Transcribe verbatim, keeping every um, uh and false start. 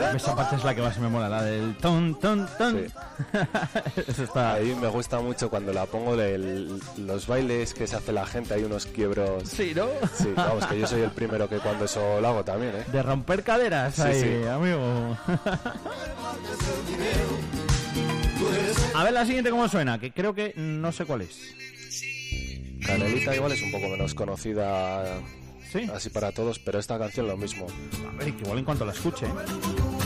Esa parte es la que más me mola, la del ton, ton, ton. Sí. Eso está... Ahí me gusta mucho cuando la pongo de los bailes que se hace la gente, hay unos quiebros. Sí, ¿no? Sí, vamos, que yo soy el primero que cuando eso lo hago también, ¿eh? De romper caderas, Sí, ahí, sí. amigo. A ver la siguiente cómo suena, que creo que no sé cuál es. Canelita igual es un poco menos conocida, ¿Sí? así para todos, pero esta canción lo mismo. A ver, que igual en cuanto la escuche.